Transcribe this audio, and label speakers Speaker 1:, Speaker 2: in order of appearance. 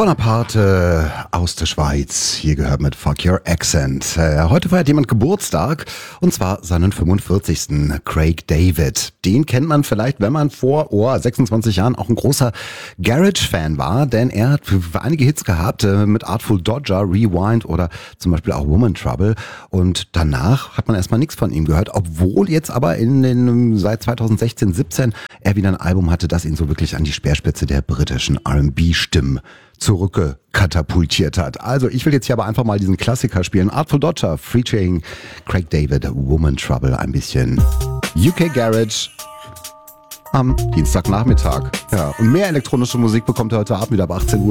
Speaker 1: Bonaparte aus der Schweiz, hier gehört mit Fuck Your Accent. Heute feiert jemand Geburtstag, und zwar seinen 45. Craig David. Den kennt man vielleicht, wenn man vor 26 Jahren auch ein großer Garage-Fan war, denn er hat einige Hits gehabt mit Artful Dodger, Rewind oder zum Beispiel auch Woman Trouble. Und danach hat man erstmal nichts von ihm gehört, obwohl jetzt aber seit 2016, 17 er wieder ein Album hatte, das ihn so wirklich an die Speerspitze der britischen R&B-Stimmen zurückkatapultiert hat. Also ich will jetzt hier aber einfach mal diesen Klassiker spielen. Artful Dodger featuring Craig David, Woman Trouble, ein bisschen UK Garage am Dienstagnachmittag. Ja, und mehr elektronische Musik bekommt ihr heute Abend wieder ab 18 Uhr.